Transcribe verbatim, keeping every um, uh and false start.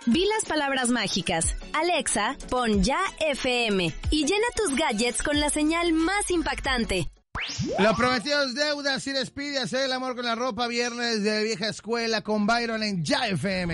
Di las palabras mágicas. Alexa, pon Ya F M y llena tus gadgets con la señal más impactante. Lo prometido es deuda, si despide, hacer el amor con la ropa, viernes de vieja escuela con Byron en Ya F M.